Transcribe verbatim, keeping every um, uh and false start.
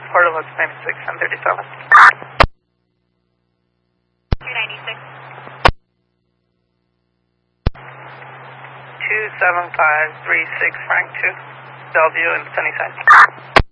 Port of Oaks ninety-six and thirty-seven. two ninety-six. two seven five three six Frank two, Bellevue and Sunnyside.